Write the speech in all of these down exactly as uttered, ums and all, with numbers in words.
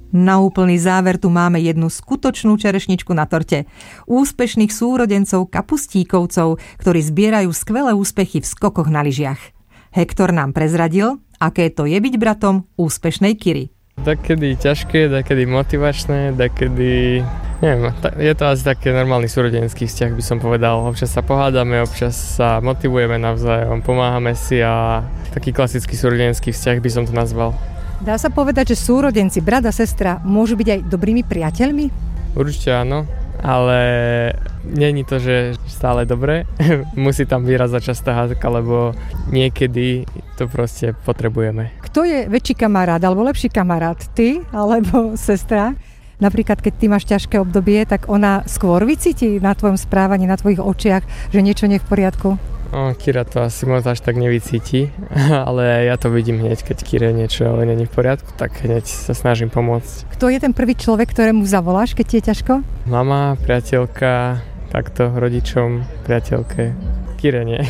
Na úplný záver tu máme jednu skutočnú čerešničku na torte. Úspešných súrodencov kapustíkovcov, ktorí zbierajú skvelé úspechy v skokoch na lyžiach. Hektor nám prezradil, aké to je byť bratom úspešnej Kiry. Dakedy ťažké, dakedy motivačné, dakedy... Neviem, je to asi taký normálny súrodenský vzťah, by som povedal. Občas sa pohádame, občas sa motivujeme navzájom, pomáhame si a taký klasický súrodenský vzťah by som to nazval. Dá sa povedať, že súrodenci, brat a sestra, môžu byť aj dobrými priateľmi? Určite áno, ale nie je to, že stále dobre. Musí tam vyrazať častá hádka, lebo niekedy to proste potrebujeme. Kto je väčší kamarát alebo lepší kamarát? Ty alebo sestra? Napríklad, keď ty máš ťažké obdobie, tak ona skôr vycíti na tvojom správaní, na tvojich očiach, že niečo nie je v poriadku? O, Kira to asi moc až tak nevycíti, ale ja to vidím hneď, keď Kire niečo nie je v poriadku, tak hneď sa snažím pomôcť. Kto je ten prvý človek, ktorému zavoláš, keď ti je ťažko? Mama, priateľka, takto rodičom, priateľke. Kire nie.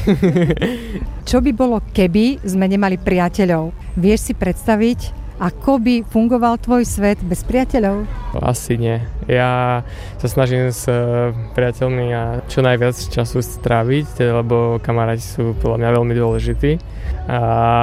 Čo by bolo, keby sme nemali priateľov? Vieš si predstaviť, ako by fungoval tvoj svet bez priateľov? Asi nie. Ja sa snažím s priateľmi a čo najviac času stráviť, lebo kamaráti sú podľa mňa veľmi dôležití. A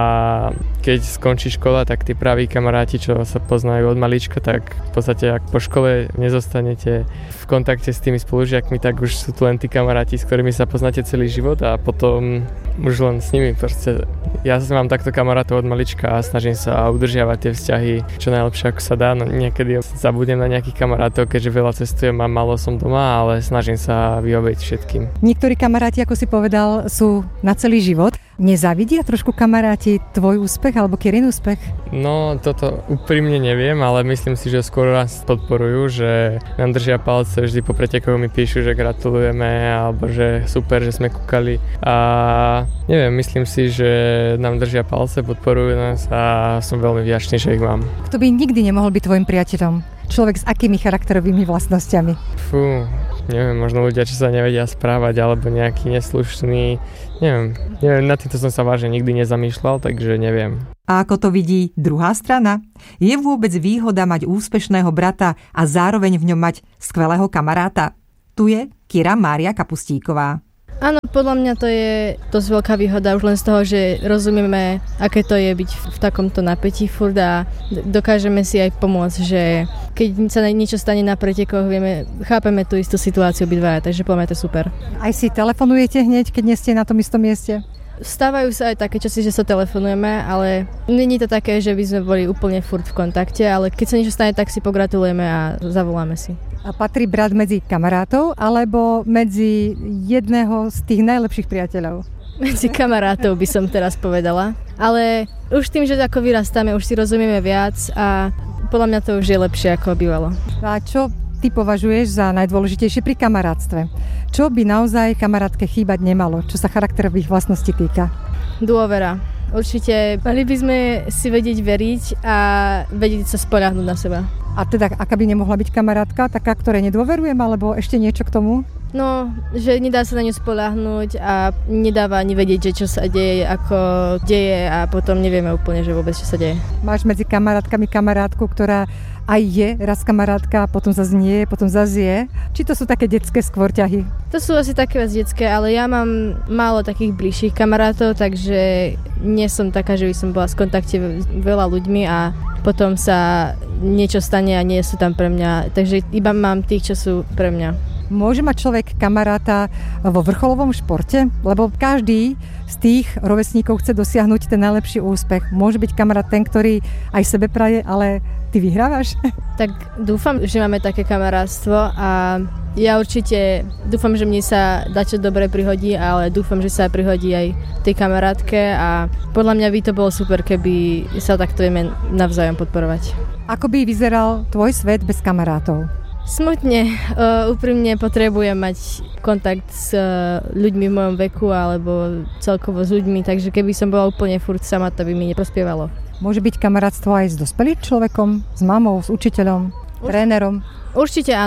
keď skončí škola, tak tí praví kamaráti, čo sa poznajú od malička, tak v podstate ak po škole nezostanete v kontakte s tými spolužiakmi, tak už sú tu len tí kamaráti, s ktorými sa poznáte celý život a potom už len s nimi. Proste ja mám takto kamarátov od malička a snažím sa udržiavať tie vzťahy čo najlepšie ako sa dá. No, niekedy zabudnem na nejakých kamarátov, keďže veľa cestujem a málo som doma, ale snažím sa vyhovieť všetkým. Niektorí kamaráti, ako si povedal, sú na celý život. Nezávidia trošku kamaráti tvoj úspech alebo Kirin úspech? No, toto úprimne neviem, ale myslím si, že skôr nás podporujú, že nám držia palce, vždy po pretekoch mi píšu, že gratulujeme alebo že super, že sme kúkali a neviem, myslím si, že nám držia palce, podporujú nás a som veľmi vďačný, že ich mám. Kto by nikdy nemohol byť tvojim priateľom? Človek s akými charakterovými vlastnosťami? Fú, neviem, možno ľudia, čo sa nevedia správať alebo nejaký neslušný, neviem, neviem, na týmto som sa vážne nikdy nezamýšľal, takže neviem. A ako to vidí druhá strana? Je vôbec výhoda mať úspešného brata a zároveň v ňom mať skvelého kamaráta? Tu je Kira Mária Kapustíková. Áno, podľa mňa to je dosť veľká výhoda už len z toho, že rozumieme, aké to je byť v takomto napätí furt a dokážeme si aj pomôcť, že keď sa niečo stane na pretekoch, vieme, chápeme tú istú situáciu obidvaja, takže podľa mňa to je super. Aj si telefonujete hneď, keď nie ste na tom istom mieste? Stávajú sa aj také časy, že sa telefonujeme, ale není to také, že by sme boli úplne furt v kontakte, ale keď sa niečo stane, tak si pogratulujeme a zavoláme si. A patrí brat medzi kamarátov alebo medzi jedného z tých najlepších priateľov? Medzi kamarátov by som teraz povedala. Ale už tým, že ako vyrastáme, už si rozumieme viac a podľa mňa to už je lepšie, ako bývalo. A čo ty považuješ za najdôležitejšie pri kamarátstve? Čo by naozaj kamarátke chýbať nemalo, čo sa charakterových vlastností týka? Dôvera. Určite mali by sme si vedieť veriť a vedieť sa spoľahnúť na seba. A teda, aká by nemohla byť kamarátka, taká, ktorej nedôverujem, alebo ešte niečo k tomu? No, že nedá sa na ňu spoľahnúť a nedáva ani vedieť, že čo sa deje, ako deje a potom nevieme úplne, že vôbec čo sa deje. Máš medzi kamarátkami kamarátku, ktorá aj je raz kamarátka, potom zase nie, potom zase je. Či to sú také detské skôr ťahy? To sú asi také viac detské, ale ja mám málo takých bližších kamarátov, takže nie som taká, že by som bola v kontakte veľa ľuďmi a potom sa niečo stane a nie sú tam pre mňa. Takže iba mám tých, čo sú pre mňa. Môže mať človek kamaráta vo vrcholovom športe? Lebo každý z tých rovesníkov chce dosiahnuť ten najlepší úspech. Môže byť kamarát ten, ktorý aj sebe praje, ale ty vyhrávaš? Tak dúfam, že máme také kamarátstvo a ja určite dúfam, že mne sa dačo dobre prihodí, ale dúfam, že sa prihodí aj tej kamarátke a podľa mňa by to bolo super, keby sa takto vieme navzájom podporovať. Ako by vyzeral tvoj svet bez kamarátov? Smutne, uh, úprimne potrebujem mať kontakt s uh, ľuďmi v mojom veku alebo celkovo s ľuďmi, takže keby som bola úplne furt sama, to by mi neprospievalo. Môže byť kamarátstvo aj s dospelým človekom, s mamou, s učiteľom, Ur- trénerom? Určite áno.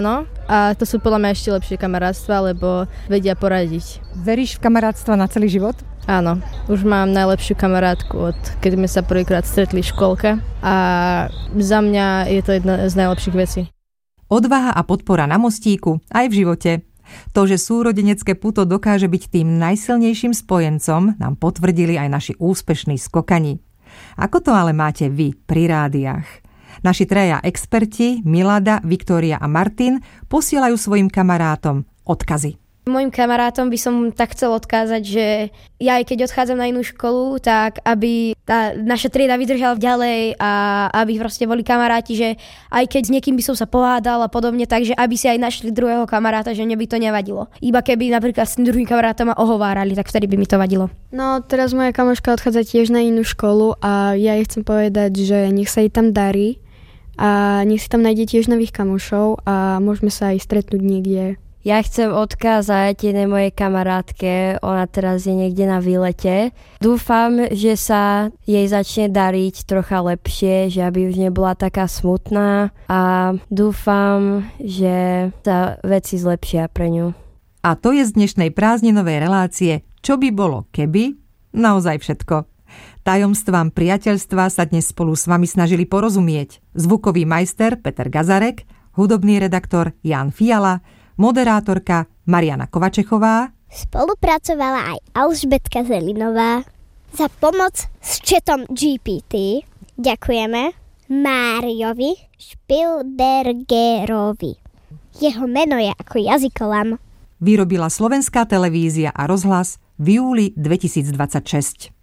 a to sú podľa mňa ešte lepšie kamarátstva, lebo vedia poradiť. Veríš v kamarátstva na celý život? Áno, už mám najlepšiu kamarátku, od keď sme sa prvýkrát stretli v škôlke a za mňa je to jedna z najlepších vecí. Odvaha a podpora na mostíku aj v živote. To, že súrodenecké puto dokáže byť tým najsilnejším spojencom, nám potvrdili aj naši úspešní skokani. Ako to ale máte vy pri rádiách? Naši traja experti, Milada, Viktória a Martin, posielajú svojim kamarátom odkazy. Mojim kamarátom by som tak chcel odkázať, že ja aj keď odchádzam na inú školu, tak aby tá naša trieda vydržala ďalej a aby proste boli kamaráti, že aj keď s niekým by som sa pohádal a podobne, takže aby si aj našli druhého kamaráta, že mne by to nevadilo. Iba keby napríklad s tým druhým kamarátom ma ohovárali, tak vtedy by mi to vadilo. No teraz moja kamoška odchádza tiež na inú školu a ja jej chcem povedať, že nech sa jej tam darí a nech si tam nájde tiež nových kamošov a môžeme sa aj stretnúť niekde. Ja chcem odkázať jednej mojej kamarátke, ona teraz je niekde na výlete. Dúfam, že sa jej začne dariť trocha lepšie, že aby už nebola taká smutná a dúfam, že sa veci zlepšia pre ňu. A to je z dnešnej prázdninovej relácie Čo by bolo keby? Naozaj všetko. Tajomstvám priateľstva sa dnes spolu s vami snažili porozumieť zvukový majster Peter Gazarek, hudobný redaktor Jan Fiala, moderátorka Mariana Kovačechová. Spolupracovala aj Alžbetka Zelinová. Za pomoc s chatom G P T ďakujeme Máriovi Špilbergerovi. Jeho meno je ako jazykolam. Vyrobila Slovenská televízia a rozhlas v júli dvetisícdvadsaťšesť.